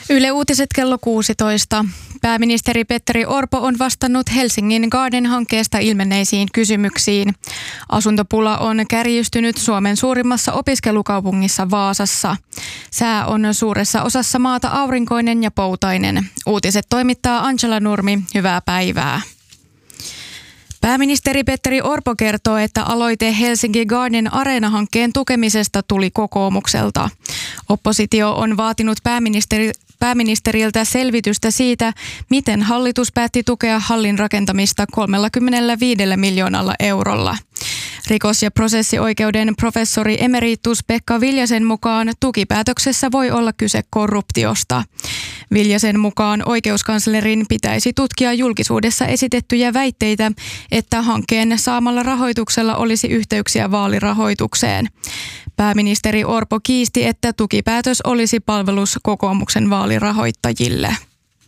Yle Uutiset kello 16. Pääministeri Petteri Orpo on vastannut Helsingin Garden-hankkeesta ilmenneisiin kysymyksiin. Asuntopula on kärjistynyt Suomen suurimmassa opiskelukaupungissa Vaasassa. Sää on suuressa osassa maata aurinkoinen ja poutainen. Uutiset toimittaa Angela Nurmi. Hyvää päivää. Pääministeri Petteri Orpo kertoo, että aloite Helsinki Garden Arena-hankkeen tukemisesta tuli kokoomukselta. Oppositio on vaatinut pääministeriltä selvitystä siitä, miten hallitus päätti tukea hallin rakentamista 35 miljoonalla eurolla. Rikos- ja prosessioikeuden professori emeritus Pekka Viljasen mukaan tukipäätöksessä voi olla kyse korruptiosta. Viljasen mukaan oikeuskanslerin pitäisi tutkia julkisuudessa esitettyjä väitteitä, että hankkeen saamalla rahoituksella olisi yhteyksiä vaalirahoitukseen. Pääministeri Orpo kiisti, että tukipäätös olisi palvelus kokoomuksen vaalirahoittajille.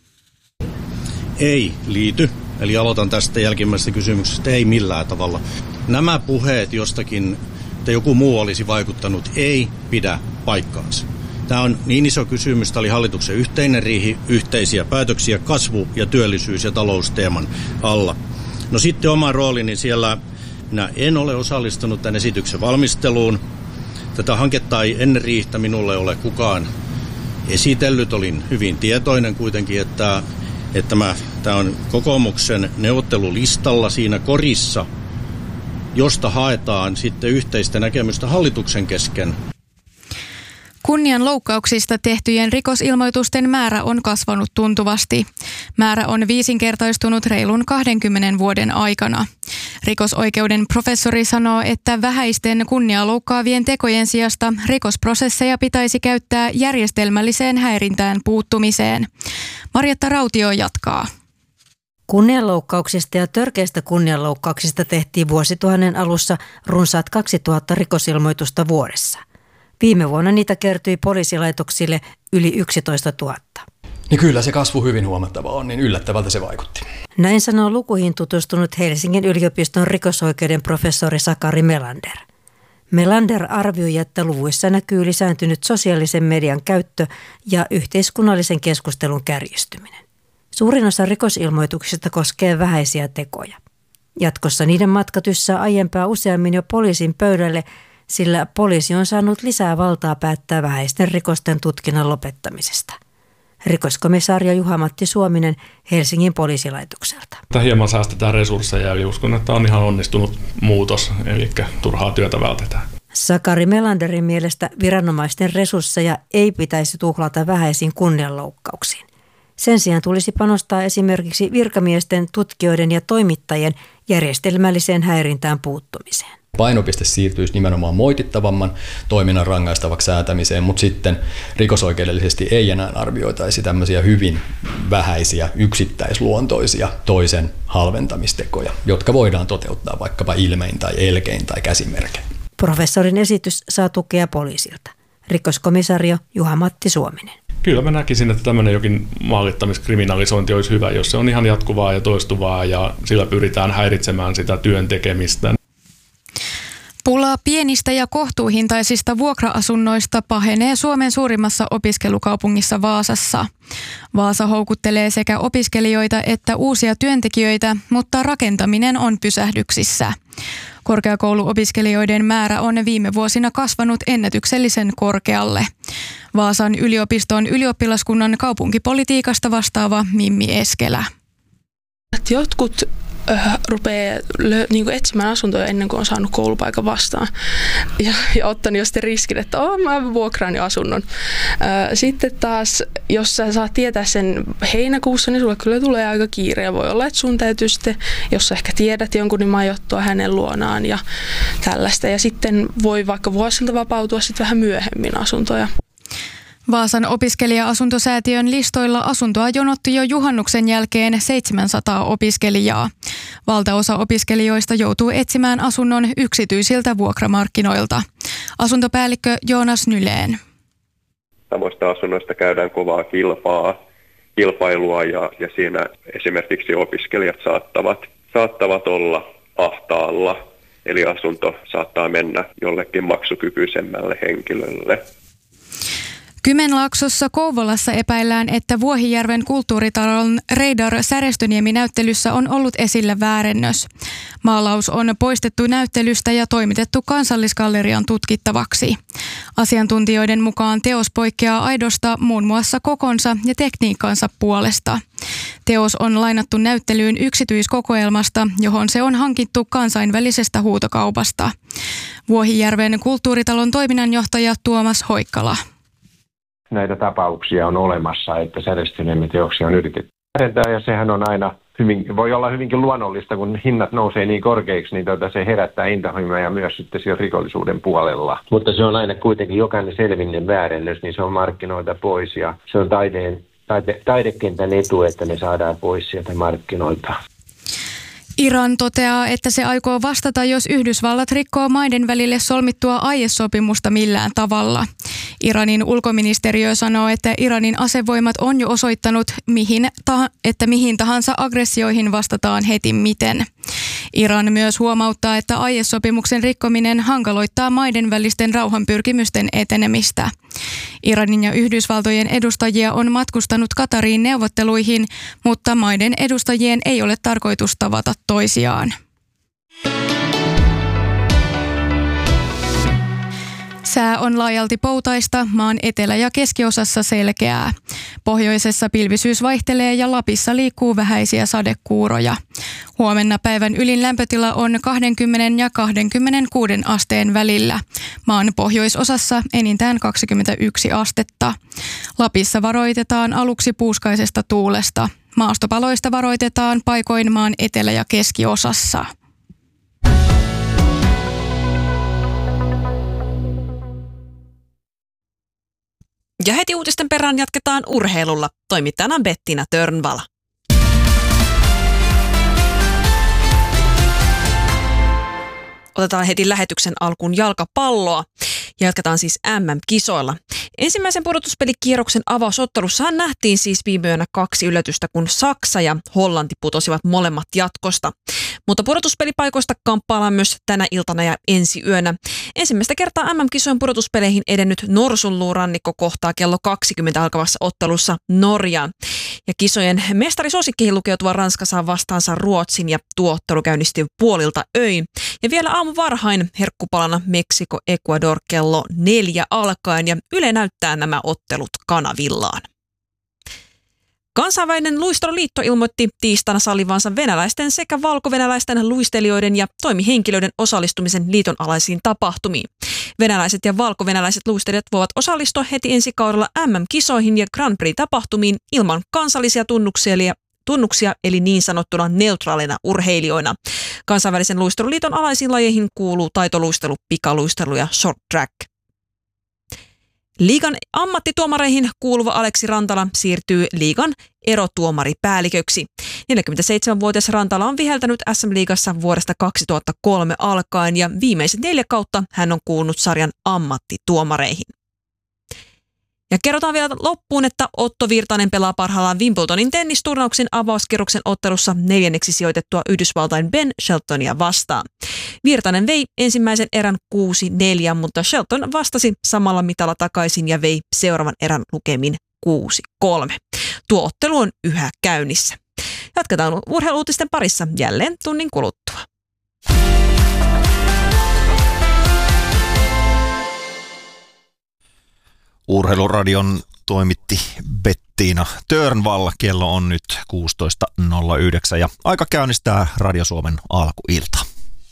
Ei liity. Eli aloitan tästä jälkimmäisestä kysymyksestä. Ei millään tavalla. Nämä puheet jostakin, että joku muu olisi vaikuttanut, ei pidä paikkaansa. Tämä on niin iso kysymys. Tämä oli hallituksen yhteinen riihi, yhteisiä päätöksiä kasvu- ja työllisyys- ja talousteeman alla. No sitten oma roolini siellä. Minä en ole osallistunut tämän esityksen valmisteluun. Tätä hanketta ei ennen riihtä minulle ole kukaan esitellyt. Olin hyvin tietoinen kuitenkin, että tämä on kokoomuksen neuvottelulistalla siinä korissa, josta haetaan sitten yhteistä näkemystä hallituksen kesken. Kunnianloukkauksista tehtyjen rikosilmoitusten määrä on kasvanut tuntuvasti. Määrä on viisinkertaistunut reilun 20 vuoden aikana. Rikosoikeuden professori sanoo, että vähäisten kunnianloukkaavien tekojen sijasta rikosprosesseja pitäisi käyttää järjestelmälliseen häirintään puuttumiseen. Marjatta Rautio jatkaa. Kunnianloukkauksista ja törkeistä kunnianloukkauksista tehtiin vuosituhannen alussa runsaat 2000 rikosilmoitusta vuodessa. Viime vuonna niitä kertyi poliisilaitoksille yli 11 000. Niin kyllä se kasvu hyvin huomattava on, niin yllättävältä se vaikutti. Näin sanoo lukuihin tutustunut Helsingin yliopiston rikosoikeuden professori Sakari Melander. Melander arvioi, että luvuissa näkyy lisääntynyt sosiaalisen median käyttö ja yhteiskunnallisen keskustelun kärjistyminen. Suurin osa rikosilmoituksista koskee vähäisiä tekoja. Jatkossa niiden matka tyssää aiempaa useammin jo poliisin pöydälle, sillä poliisi on saanut lisää valtaa päättää vähäisten rikosten tutkinnan lopettamisesta. Rikoskomisario Juha-Matti Suominen Helsingin poliisilaitokselta. Hieman säästetään resursseja ja uskon, että on ihan onnistunut muutos, eli turhaa työtä vältetään. Sakari Melanderin mielestä viranomaisten resursseja ei pitäisi tuhlata vähäisiin kunnianloukkauksiin. Sen sijaan tulisi panostaa esimerkiksi virkamiesten, tutkijoiden ja toimittajien järjestelmälliseen häirintään puuttumiseen. Painopiste siirtyisi nimenomaan moitittavamman toiminnan rangaistavaksi säätämiseen, mutta sitten rikosoikeudellisesti ei enää arvioitaisi tämmöisiä hyvin vähäisiä, yksittäisluontoisia toisen halventamistekoja, jotka voidaan toteuttaa vaikkapa ilmein tai elkein tai käsimerkein. Professorin esitys saa tukea poliisilta. Rikoskomisario Juha-Matti Suominen. Kyllä mä näkisin, että tämmöinen jokin maalittamiskriminalisointi olisi hyvä, jos se on ihan jatkuvaa ja toistuvaa ja sillä pyritään häiritsemään sitä työn tekemistä. Pula pienistä ja kohtuuhintaisista vuokra-asunnoista pahenee Suomen suurimmassa opiskelukaupungissa Vaasassa. Vaasa houkuttelee sekä opiskelijoita että uusia työntekijöitä, mutta rakentaminen on pysähdyksissä. Korkeakouluopiskelijoiden määrä on viime vuosina kasvanut ennätyksellisen korkealle. Vaasan yliopiston ylioppilaskunnan kaupunkipolitiikasta vastaava Mimmi Eskelä. Jotkut rupeaa etsimään asuntoja ennen kuin on saanut koulupaikan vastaan ja ottanut jo sitten riskin, että mä vuokraan jo asunnon. Sitten taas, jos sä saat tietää sen heinäkuussa, niin sulle kyllä tulee aika kiire ja voi olla, että sun täytyy sitten, jos sä ehkä tiedät jonkun, niin majoittua hänen luonaan ja tällaista. Ja sitten voi vaikka vuosilta vapautua sitten vähän myöhemmin asuntoja. Vaasan opiskelija-asuntosäätiön listoilla asuntoa jonotti jo juhannuksen jälkeen 700 opiskelijaa. Valtaosa opiskelijoista joutuu etsimään asunnon yksityisiltä vuokramarkkinoilta. Asuntopäällikkö Joonas Nyleen. Samoista asunnoista käydään kovaa kilpailua ja siinä esimerkiksi opiskelijat saattavat olla ahtaalla. Eli asunto saattaa mennä jollekin maksukykyisemmälle henkilölle. Kymenlaaksossa Kouvolassa epäillään, että Vuohijärven kulttuuritalon Reidar Särestöniemi-näyttelyssä on ollut esillä väärennös. Maalaus on poistettu näyttelystä ja toimitettu Kansallisgallerian tutkittavaksi. Asiantuntijoiden mukaan teos poikkeaa aidosta muun muassa kokonsa ja tekniikkansa puolesta. Teos on lainattu näyttelyyn yksityiskokoelmasta, johon se on hankittu kansainvälisestä huutokaupasta. Vuohijärven kulttuuritalon toiminnanjohtaja Tuomas Hoikkala. Näitä tapauksia on olemassa, että Särestöniemi-teoksia on yritetty väärentää, ja sehän on aina voi olla hyvinkin luonnollista, kun hinnat nousee niin korkeiksi, niin se herättää intohimoja myös sitten siellä rikollisuuden puolella. Mutta se on aina kuitenkin jokainen selvinen väärennös, niin se on markkinoilta pois, ja se on taidekentän etu, että ne saadaan pois sieltä markkinoilta. Iran toteaa, että se aikoo vastata, jos Yhdysvallat rikkoo maiden välille solmittua aiesopimusta millään tavalla. Iranin ulkoministeriö sanoo, että Iranin asevoimat on jo osoittanut, että mihin tahansa aggressioihin vastataan heti miten. Iran myös huomauttaa, että aiesopimuksen rikkominen hankaloittaa maiden välisten rauhanpyrkimysten etenemistä. Iranin ja Yhdysvaltojen edustajia on matkustanut Katariin neuvotteluihin, mutta maiden edustajien ei ole tarkoitus tavata toisiaan. Sää on laajalti poutaista, maan etelä- ja keskiosassa selkeää. Pohjoisessa pilvisyys vaihtelee ja Lapissa liikkuu vähäisiä sadekuuroja. Huomenna päivän ylin lämpötila on 20 ja 26 asteen välillä. Maan pohjoisosassa enintään 21 astetta. Lapissa varoitetaan aluksi puuskaisesta tuulesta. Maastopaloista varoitetaan paikoin maan etelä- ja keskiosassa. Ja heti uutisten perään jatketaan urheilulla. Toimittajana Bettina Törnvala. Otetaan heti lähetyksen alkuun jalkapalloa. Jatketaan siis MM-kisoilla. Ensimmäisen pudotuspelikierroksen avausottelussahan nähtiin siis viime yönä 2 yllätystä, kun Saksa ja Hollanti putosivat molemmat jatkosta. Mutta pudotuspelipaikoista kamppaillaan myös tänä iltana ja ensi yönä. Ensimmäistä kertaa MM-kisojen pudotuspeleihin edennyt Norsunluurannikko kohtaa kello 20 alkavassa ottelussa Norjaan. Ja kisojen mestarisuosikkeihin lukeutuva Ranska saa vastaansa Ruotsin ja tuo ottelu käynnistyy puolilta öin. Ja vielä aamu varhain herkkupalana Meksiko-Ecuador kello 4 alkaen ja Yle näyttää nämä ottelut kanavillaan. Kansainvälinen luisteluliitto ilmoitti tiistaina sallivansa venäläisten sekä valkovenäläisten luistelijoiden ja toimihenkilöiden osallistumisen liiton alaisiin tapahtumiin. Venäläiset ja valkovenäläiset luistelijat voivat osallistua heti ensi kaudella MM-kisoihin ja Grand Prix-tapahtumiin ilman kansallisia tunnuksia eli niin sanottuna neutraaleina urheilijoina. Kansainvälisen luisteluliiton alaisiin lajeihin kuuluu taitoluistelu, pikaluistelu ja short track. Liigan ammattituomareihin kuuluva Aleksi Rantala siirtyy liigan erotuomaripäälliköksi. 47-vuotias Rantala on viheltänyt SM-liigassa vuodesta 2003 alkaen ja viimeiset 4 kautta hän on kuulunut sarjan ammattituomareihin. Ja kerrotaan vielä loppuun, että Otto Virtanen pelaa parhaillaan Wimbledonin tennisturnauksen avauskierroksen ottelussa 4. sijoitettua Yhdysvaltain Ben Sheltonia vastaan. Virtanen vei ensimmäisen erän 6-4, mutta Shelton vastasi samalla mitalla takaisin ja vei seuraavan erän lukemin 6-3. Tuo ottelu on yhä käynnissä. Jatketaan urheiluutisten parissa jälleen tunnin kuluttua. Urheiluradion toimitti Bettina Törnvalla. Kello on nyt 16.09 ja aika käynnistää Radio Suomen alkuilta.